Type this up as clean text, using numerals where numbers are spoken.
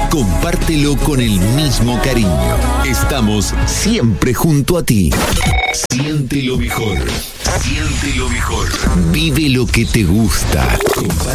Compártelo con el mismo cariño. Estamos siempre junto a ti. Siente lo mejor. Siente lo mejor. Vive lo que te gusta. Comparte